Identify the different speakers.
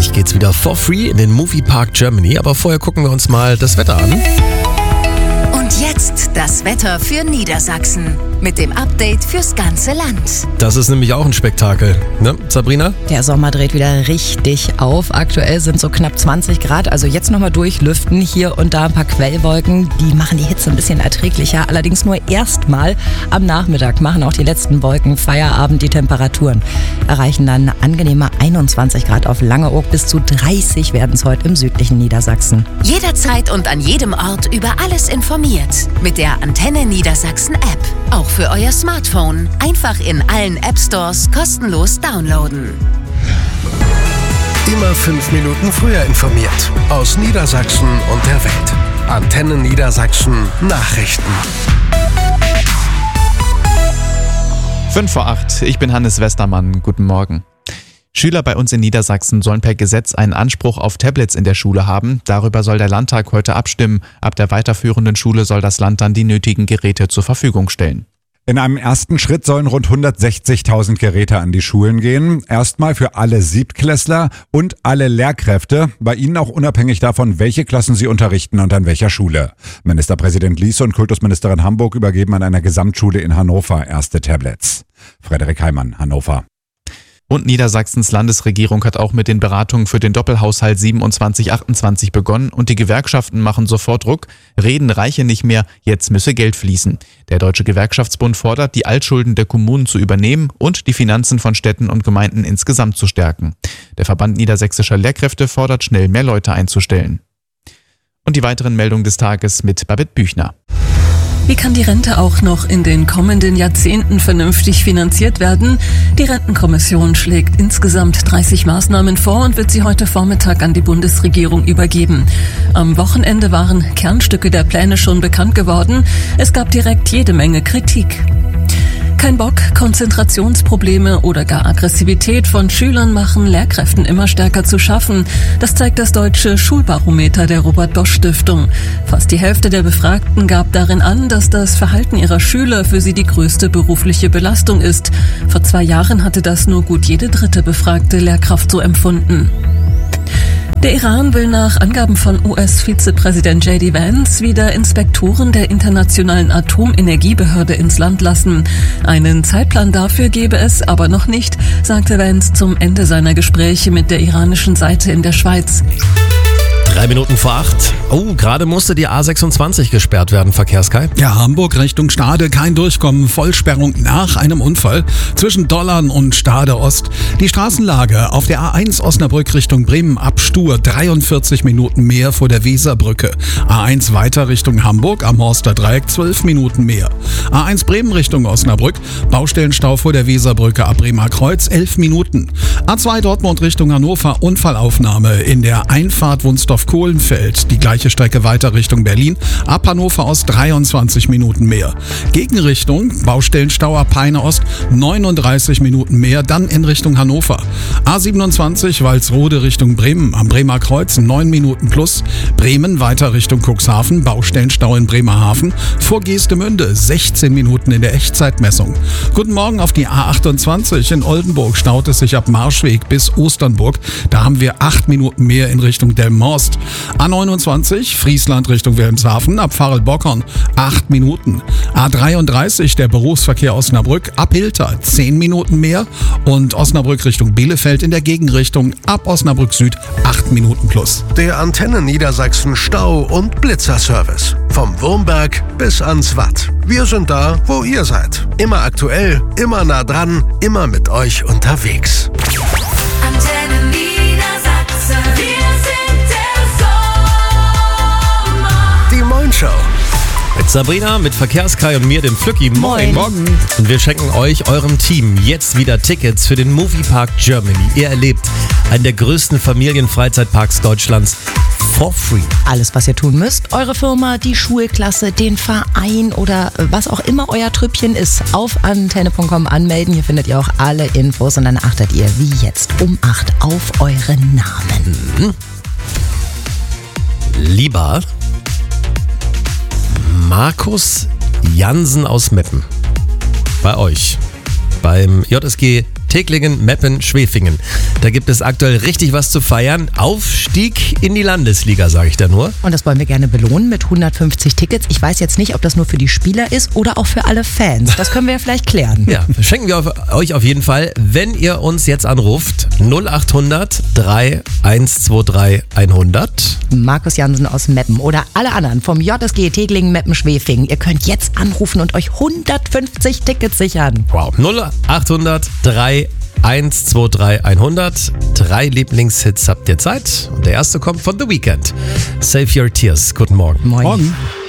Speaker 1: Gleich geht's wieder for free in den Moviepark Germany, aber vorher gucken wir uns mal das Wetter an.
Speaker 2: Und jetzt das Wetter für Niedersachsen mit dem Update fürs ganze Land.
Speaker 1: Das ist nämlich auch ein Spektakel, ne, Sabrina?
Speaker 3: Der Sommer dreht wieder richtig auf. Aktuell sind so knapp 20 Grad, also jetzt nochmal durchlüften. Hier und da ein paar Quellwolken, die machen die Hitze ein bisschen erträglicher. Allerdings nur erstmal am Nachmittag machen auch die letzten Wolken Feierabend. Die Temperaturen erreichen dann angenehme 21 Grad auf Langeoog. Bis zu 30 werden es heute im südlichen Niedersachsen.
Speaker 2: Jederzeit und an jedem Ort über alles informiert. Mit der Antenne Niedersachsen App. Auch für euer Smartphone. Einfach in allen App-Stores kostenlos downloaden.
Speaker 4: Immer 5 Minuten früher informiert. Aus Niedersachsen und der Welt. Antenne Niedersachsen Nachrichten.
Speaker 5: 7:55, ich bin Hannes Westermann. Guten Morgen. Schüler bei uns in Niedersachsen sollen per Gesetz einen Anspruch auf Tablets in der Schule haben. Darüber soll der Landtag heute abstimmen. Ab der weiterführenden Schule soll das Land dann die nötigen Geräte zur Verfügung stellen.
Speaker 6: In einem ersten Schritt sollen rund 160.000 Geräte an die Schulen gehen. Erstmal für alle Siebtklässler und alle Lehrkräfte. Bei ihnen auch unabhängig davon, welche Klassen sie unterrichten und an welcher Schule. Ministerpräsident Liese und Kultusministerin Hamburg übergeben an einer Gesamtschule in Hannover erste Tablets. Frederik Heimann, Hannover.
Speaker 5: Und Niedersachsens Landesregierung hat auch mit den Beratungen für den Doppelhaushalt 27/28 begonnen und die Gewerkschaften machen sofort Druck. Reden reiche nicht mehr, jetzt müsse Geld fließen. Der Deutsche Gewerkschaftsbund fordert, die Altschulden der Kommunen zu übernehmen und die Finanzen von Städten und Gemeinden insgesamt zu stärken. Der Verband niedersächsischer Lehrkräfte fordert, schnell mehr Leute einzustellen. Und die weiteren Meldungen des Tages mit Babette Büchner.
Speaker 7: Wie kann die Rente auch noch in den kommenden Jahrzehnten vernünftig finanziert werden? Die Rentenkommission schlägt insgesamt 30 Maßnahmen vor und wird sie heute Vormittag an die Bundesregierung übergeben. Am Wochenende waren Kernstücke der Pläne schon bekannt geworden. Es gab direkt jede Menge Kritik. Kein Bock, Konzentrationsprobleme oder gar Aggressivität von Schülern machen Lehrkräften immer stärker zu schaffen. Das zeigt das deutsche Schulbarometer der Robert-Bosch-Stiftung. Fast die Hälfte der Befragten gab darin an, dass das Verhalten ihrer Schüler für sie die größte berufliche Belastung ist. Vor 2 Jahren hatte das nur gut jede dritte befragte Lehrkraft so empfunden. Der Iran will nach Angaben von US-Vizepräsident J.D. Vance wieder Inspektoren der Internationalen Atomenergiebehörde ins Land lassen. Einen Zeitplan dafür gebe es aber noch nicht, sagte Vance zum Ende seiner Gespräche mit der iranischen Seite in der Schweiz.
Speaker 1: 7:55. Oh, gerade musste die A26 gesperrt werden, Verkehrskei.
Speaker 8: Ja, Hamburg Richtung Stade, kein Durchkommen, Vollsperrung nach einem Unfall zwischen Dollern und Stade Ost. Die Straßenlage auf der A1 Osnabrück Richtung Bremen Abstur, 43 Minuten mehr vor der Weserbrücke. A1 weiter Richtung Hamburg am Horster Dreieck, 12 Minuten mehr. A1 Bremen Richtung Osnabrück, Baustellenstau vor der Weserbrücke ab Bremer Kreuz, 11 Minuten. A2 Dortmund Richtung Hannover, Unfallaufnahme in der Einfahrt Wunstorf-Kohlenfeld. Die gleiche Strecke weiter Richtung Berlin, ab Hannover Ost 23 Minuten mehr. Gegenrichtung, Baustellenstau ab Peine Ost, 39 Minuten mehr, dann in Richtung Hannover. A27 Walsrode Richtung Bremen, am Bremer Kreuz 9 Minuten plus. Bremen weiter Richtung Cuxhaven, Baustellenstau in Bremerhaven. Vor Geestemünde 16 Minuten in der Echtzeitmessung. Guten Morgen auf die A28 in Oldenburg staut es sich ab Marschweg bis Osternburg. Da haben wir 8 Minuten mehr in Richtung Delmenhorst. A29 Friesland Richtung Wilhelmshaven ab Pfarrel-Bockhorn 8 Minuten. A33 der Berufsverkehr Osnabrück ab Hilter 10 Minuten mehr und Osnabrück Richtung Bielefeld in der Gegenrichtung ab Osnabrück Süd 8 Minuten plus.
Speaker 4: Der Antenne Niedersachsen Stau- und Blitzerservice. Vom Wurmberg bis ans Watt. Wir sind da, wo ihr seid. Immer aktuell, immer nah dran, immer mit euch unterwegs.
Speaker 2: Antenne Niedersachsen. Wir sind der Sommer.
Speaker 4: Die Moin-Show.
Speaker 1: Mit Sabrina, mit Verkehrskai und mir, dem Flücki. Moin.
Speaker 3: Morgen.
Speaker 1: Und wir schenken euch, eurem Team, jetzt wieder Tickets für den Moviepark Germany. Ihr erlebt einen der größten Familienfreizeitparks Deutschlands for free.
Speaker 3: Alles, was ihr tun müsst, eure Firma, die Schulklasse, den Verein oder was auch immer euer Trüppchen ist, auf antenne.com anmelden. Hier findet ihr auch alle Infos und dann achtet ihr wie jetzt um 8 auf eure Namen.
Speaker 1: Lieber Markus Jansen aus Meppen, bei euch, beim JSG Teglingen, Meppen, Schwefingen. Da gibt es aktuell richtig was zu feiern. Aufstieg in die Landesliga, sage ich da nur.
Speaker 3: Und das wollen wir gerne belohnen mit 150 Tickets. Ich weiß jetzt nicht, ob das nur für die Spieler ist oder auch für alle Fans. Das können wir ja vielleicht klären.
Speaker 1: Ja, schenken wir euch auf jeden Fall, wenn ihr uns jetzt anruft. 0800 3123 100.
Speaker 3: Markus Jansen aus Meppen oder alle anderen vom JSG Teglingen, Meppen, Schwefingen. Ihr könnt jetzt anrufen und euch 150 Tickets sichern.
Speaker 1: Wow. 0800 3123 100. 3 Lieblingshits habt ihr Zeit. Und der erste kommt von The Weeknd. Save Your Tears. Guten Morgen.
Speaker 3: Moin.
Speaker 8: Morgen.